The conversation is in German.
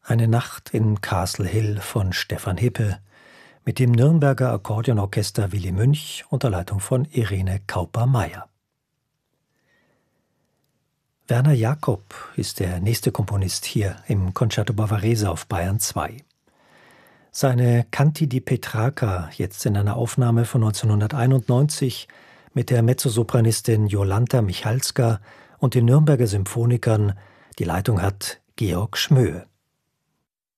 Eine Nacht in Castle Hill von Stefan Hippe mit dem Nürnberger Akkordeonorchester Willy Münch unter Leitung von Irene Kauper-Meyer. Werner Jakob ist der nächste Komponist hier im Concerto Bavarese auf Bayern 2. Seine Canti di Petrarca, jetzt in einer Aufnahme von 1991 mit der Mezzosopranistin Jolanta Michalska und den Nürnberger Symphonikern, die Leitung hat Georg Schmöhe.